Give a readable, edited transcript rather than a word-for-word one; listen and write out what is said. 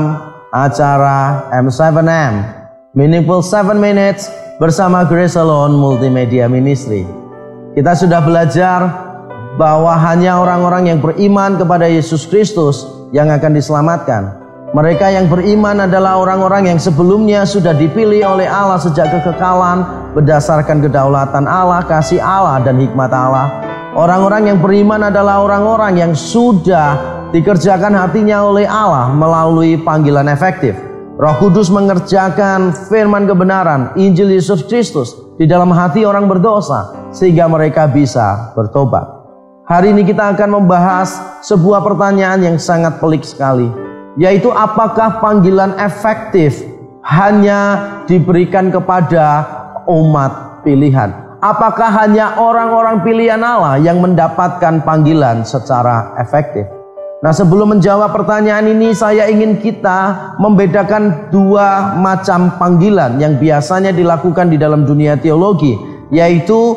acara M7M Meaningful 7 Minutes bersama Grace Alone Multimedia Ministry. Kita sudah belajar bahwa hanya orang-orang yang beriman kepada Yesus Kristus yang akan diselamatkan. Mereka yang beriman adalah orang-orang yang sebelumnya sudah dipilih oleh Allah sejak kekekalan berdasarkan kedaulatan Allah, kasih Allah, dan hikmat Allah. Orang-orang yang beriman adalah orang-orang yang sudah dikerjakan hatinya oleh Allah melalui panggilan efektif. Roh Kudus mengerjakan firman kebenaran, Injil Yesus Kristus di dalam hati orang berdosa sehingga mereka bisa bertobat. Hari ini kita akan membahas sebuah pertanyaan yang sangat pelik sekali, yaitu apakah panggilan efektif hanya diberikan kepada umat pilihan? Apakah hanya orang-orang pilihan Allah yang mendapatkan panggilan secara efektif? Nah, sebelum menjawab pertanyaan ini, saya ingin kita membedakan dua macam panggilan yang biasanya dilakukan di dalam dunia teologi, yaitu